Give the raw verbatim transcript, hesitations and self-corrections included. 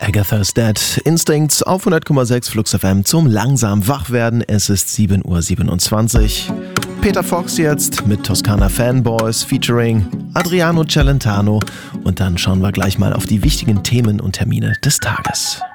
Agatha's Dead, Instincts auf hundert Komma sechs Flux F M zum langsam Wachwerden. Es ist sieben Uhr siebenundzwanzig. Peter Fox jetzt mit Toskana Fanboys featuring Adriano Celentano. Und dann schauen wir gleich mal auf die wichtigen Themen und Termine des Tages.